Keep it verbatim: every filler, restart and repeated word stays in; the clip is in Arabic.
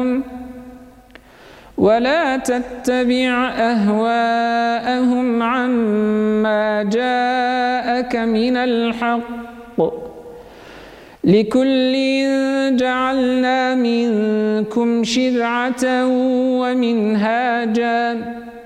ولا تتبع أهواءهم عما جاءك من الحق لكل جعلنا منكم شرعة ومنهاجا